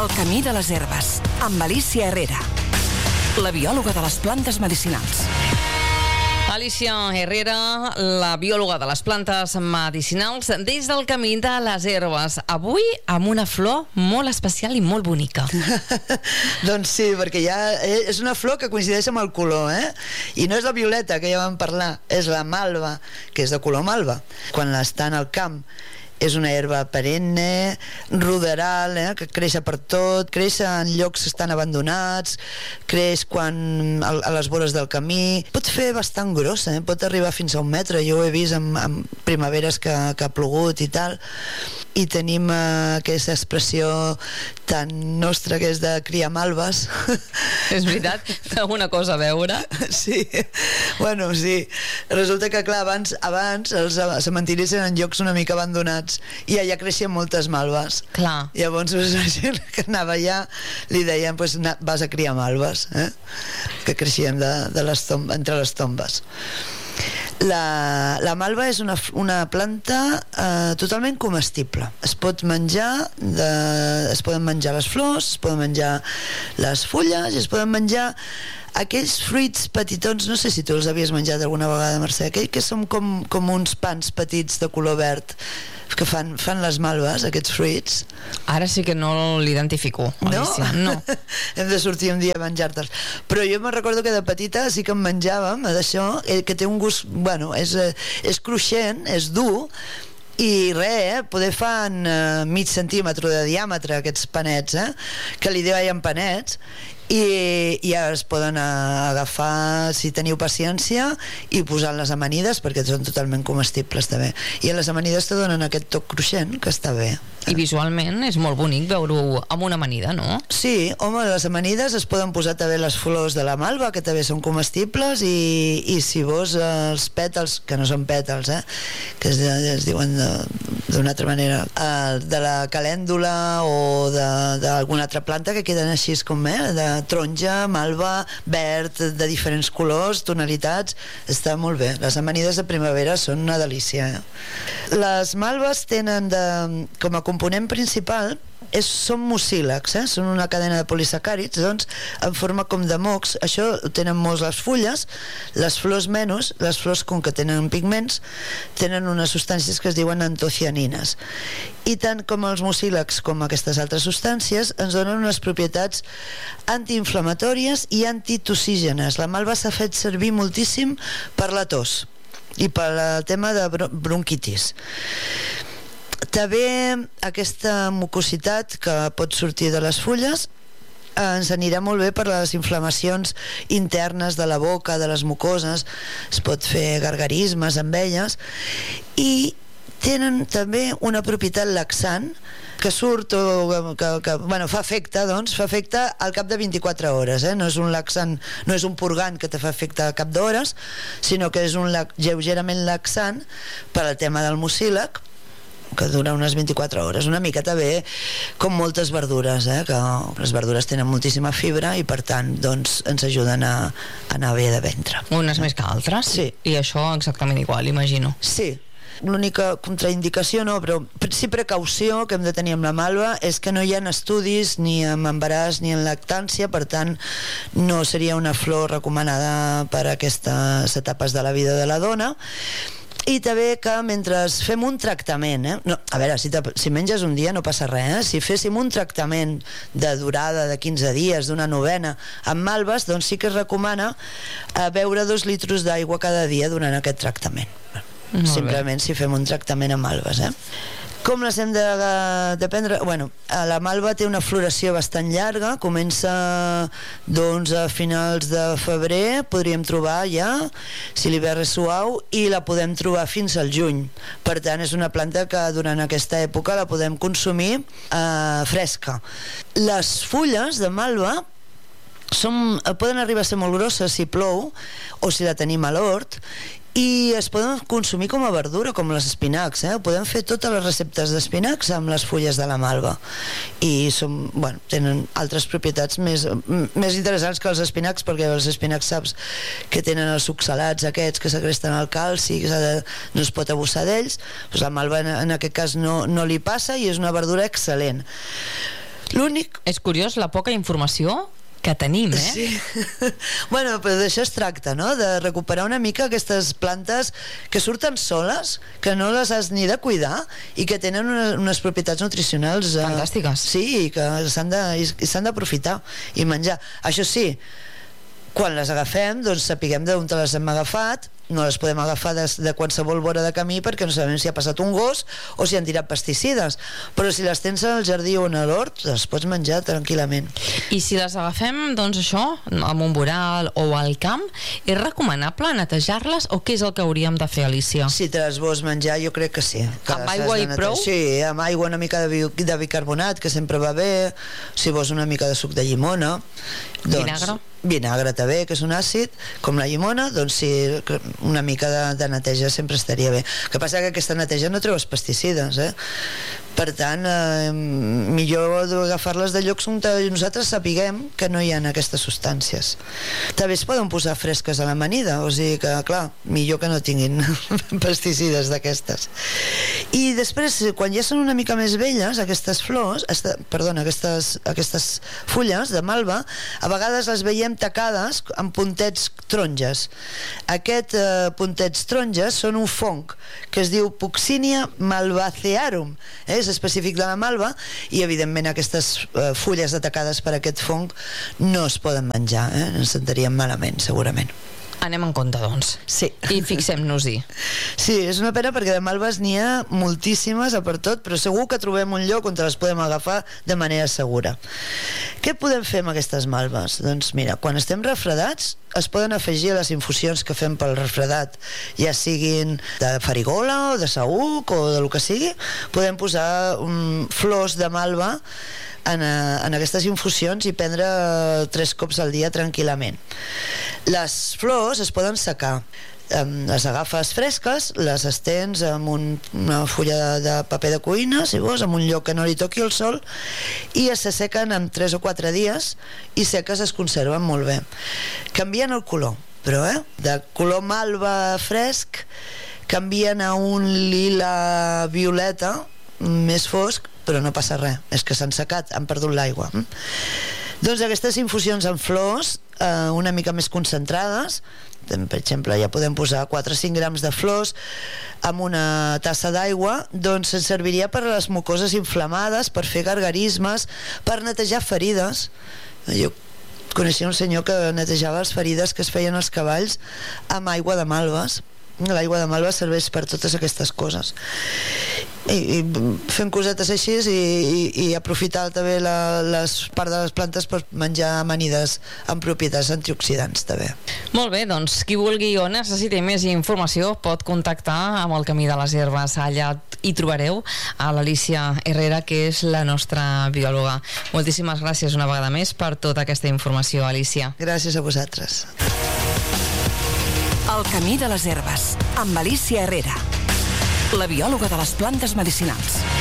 El camí de les herbes, amb Alicia Herrera, la biòloga de les plantes medicinals. Alicia Herrera, la biòloga de les plantes medicinals, des del camí de les herbes. Avui amb una flor molt especial i molt bonica. Doncs sí, perquè ja és una flor que coincideix amb el color, I no és la violeta, que ja vam parlar, és la malva, que és de color malva. Quan està en el camp, és una herba perenne, ruderal, que creix per tot, creix en llocs que estan abandonats, creix a les vores del camí. Pot fer bastant grossa, pot arribar fins a 1 metre. Jo ho he vist en primaveres que ha plogut i tal. I tenim aquesta expressió tan nostra que és de criar malves. És veritat? Té alguna cosa a veure? Sí. Bueno, sí. Resulta que, clar, abans els cementiris eren llocs una mica abandonats i allà creixien moltes malves. Clar. Llavors la gent que anava allà li deien, pues, vas a criar malves, que creixien entre les tombes. La malva és una planta totalment comestible. Es pot menjar, es poden menjar les flors, es poden menjar les fulles, es poden menjar aquells fruits petitons. No sé si tu els havies menjat alguna vegada, Mercè, aquells que són com uns pans petits de color verd que fan les malves, aquests fruits. Ara sí que no l'identifico, Alicia. No? Hem de sortir un dia a menjar-te'ls. Però jo me'n recordo que de petita sí que en menjàvem d'això, que té un gust, bueno, és cruixent, és dur, i res, poder fan mig centímetre de diàmetre aquests panets, que li deien panets, i ja es poden agafar, si teniu paciència, i posar en les amanides, perquè són totalment comestibles també, i a les amanides te donen aquest toc cruixent que està bé. I visualment és molt bonic veure-ho amb una amanida, no? Sí, home, les amanides es poden posar també les flors de la malva, que també són comestibles, i si vols els pètals, que no són pètals, que es diuen d'una altra manera, de la calèndula o d'alguna altra planta que queden així com de taronja, malva, verd, de diferents colors, tonalitats, està molt bé. Les amanides de primavera són una delícia. Les malves tenen com a component principal són mucílags, són una cadena de polisacàrids, doncs, en forma com de mocs. Això ho tenen molts les fulles, les flors menys, les flors com que tenen pigments, tenen unes substàncies que es diuen antocianines. I tant com els mucílags com aquestes altres substàncies ens donen unes propietats antiinflamatòries i antitoxígenes. La malva s'ha fet servir moltíssim per la tos i per el tema de bronquitis. També aquesta mucositat que pot sortir de les fulles ens anirà molt bé per les inflamacions internes de la boca, de les mucoses. Es pot fer gargarismes amb elles, i tenen també una propietat laxant que surt que fa efecte, doncs, fa efecte al cap de 24 hores, no és un laxant, no és un purgant que te fa efecte al cap d'hores, sinó que és un lleugerament laxant per al tema del mucílag, que dura unes 24 hores, una mica també com moltes verdures, que les verdures tenen moltíssima fibra i per tant doncs ens ajuden a anar bé de ventre. Unes més que altres? Sí. I això exactament igual, imagino. Sí. L'única contraindicació, no, però sí precaució que hem de tenir amb la malva és que no hi ha estudis ni en embaràs ni en lactància, per tant no seria una flor recomanada per a aquestes etapes de la vida de la dona. I també que mentre fem un tractament, no, a veure, si menges un dia no passa res, si féssim un tractament de durada de 15 dies, d'una novena, amb malves, doncs sí que es recomana beure 2 litres d'aigua cada dia durant aquest tractament. Simplement si fem un tractament amb malves. Com les hem de prendre? Bueno, la malva té una floració bastant llarga, comença doncs a finals de febrer, podríem trobar ja, si l'hivern és suau, i la podem trobar fins al juny. Per tant, és una planta que durant aquesta època la podem consumir fresca. Les fulles de malva poden arribar a ser molt grosses si plou o si la tenim a l'hort, i es poden consumir com a verdura, com les espinacs, podem fer totes les receptes d'espinacs amb les fulles de la malva, i tenen altres propietats més interessants que els espinacs, perquè els espinacs saps que tenen els oxalats aquests que segresten el calci, no es pot abusar d'ells. Doncs la malva en aquest cas no li passa i és una verdura excel·lent. L'únic... És curiós la poca informació que tenim, Sí. Bueno, però d'això es tracta, no? De recuperar una mica aquestes plantes que surten soles, que no les has ni de cuidar i que tenen unes propietats nutricionals fantàstiques. Sí, i que s'han d'aprofitar i menjar. Això sí, quan les agafem, doncs sapiguem d'on te les hem agafat. No les podem agafar de qualsevol vora de camí perquè no sabem si ha passat un gos o si han tirat pesticides, però si les tens al jardí o a l'hort, les pots menjar tranquil·lament. I si les agafem, doncs això, amb un voral o al camp, és recomanable netejar-les o què és el que hauríem de fer, Alicia? Si te les vols menjar, jo crec que sí. Que amb aigua i prou? Sí, amb aigua, una mica de bicarbonat, que sempre va bé. Si vols una mica de suc de llimona, doncs... Vinagre també, que és un àcid, com la llimona, doncs sí, una mica de neteja sempre estaria bé. El que passa que aquesta neteja no treus pesticides, per tant, millor agafar-les de llocs on nosaltres sapiguem que no hi ha aquestes substàncies. També es poden posar fresques a l'amanida, o sigui que, clar, millor que no tinguin pesticides d'aquestes. I després, quan ja són una mica més velles, aquestes flors, aquestes fulles de malva, a vegades les veiem tacades amb puntets taronges. Aquests puntets taronges són un fong que es diu Puccinia malvacearum, és específic de la malva, i evidentment aquestes fulles atacades per aquest fong no es poden menjar, ens sentaríem malament segurament. Anem en compte, doncs. Sí. I fixem-nos-hi. Sí, és una pena perquè de malves n'hi ha moltíssimes a per tot, però segur que trobem un lloc on les podem agafar de manera segura. Què podem fer amb aquestes malves? Doncs mira, quan estem refredats es poden afegir a les infusions que fem pel refredat, ja siguin de farigola o de saüc o de lo que sigui, podem posar flors de malva en aquestes infusions i prendre 3 cops al dia tranquil·lament. Les flors es poden secar, les agafes fresques, les estens amb una fulla de paper de cuina, si vols, en un lloc que no li toqui el sol, i es sequen en 3 o 4 dies i seques es conserven molt bé. Canvien el color, però de color malva fresc canvien a un lila violeta més fosc, però no passa res, és que s'han secat, han perdut l'aigua. Doncs aquestes infusions amb flors una mica més concentrades, per exemple, ja podem posar 4 o 5 grams de flors amb una tassa d'aigua, doncs ens serviria per a les mucoses inflamades, per fer gargarismes, per netejar ferides. Jo coneixia un senyor que netejava les ferides que es feien als cavalls amb aigua de malves. L'aigua de malva serveix per totes aquestes coses, i fem cosetes així i aprofitar també les part de les plantes per menjar amanides amb propietats antioxidants també. Molt bé, doncs qui vulgui o necessiti més informació pot contactar amb el Camí de les Herbes. Allà hi trobareu a l'Alicia Herrera, que és la nostra biòloga. Moltíssimes gràcies una vegada més per tota aquesta informació, Alicia. Gràcies a vosaltres. El Camí de les Herbes, amb Alicia Herrera, la biòloga de les plantes medicinals.